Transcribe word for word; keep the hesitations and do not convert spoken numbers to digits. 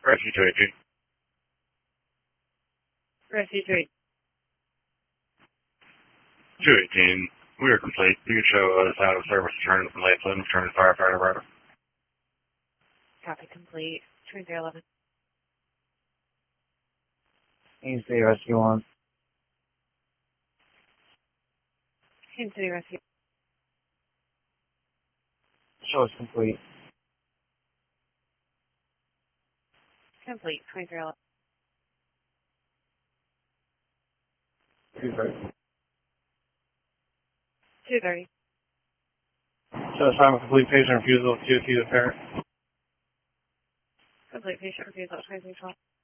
Rescue two eighteen. Rescue two eighteen. two eighteen. We are complete. You can show us out of service return from Lakeland, return to firefighter rider. Copy complete. Twin zero eleven. Haines City Rescue one. Haines City Rescue. Show is complete. Complete. Twin zero eleven. two thirty. two thirty. Show is time of complete patient refusal of Q T to parent. Complete patient refusal. Twenty three twelve.